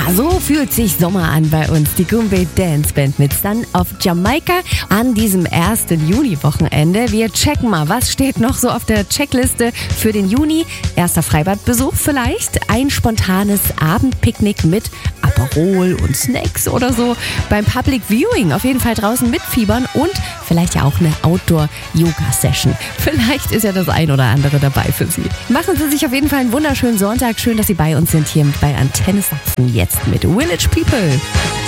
so fühlt sich Sommer an bei uns. Die Goombay Dance Band mit Sun of Jamaica an diesem 1. Juni-Wochenende. Wir checken mal, was steht noch so auf der Checkliste für den Juni. Erster Freibadbesuch vielleicht, ein spontanes Abendpicknick mit Aperol und Snacks oder so. Beim Public Viewing auf jeden Fall draußen mitfiebern und vielleicht ja auch eine Outdoor-Yoga-Session. Vielleicht ist ja das ein oder andere dabei für Sie. Machen Sie sich auf jeden Fall einen wunderschönen Sonntag. Schön, dass Sie bei uns sind hier bei Antenne Sachsen jetzt mit Village People.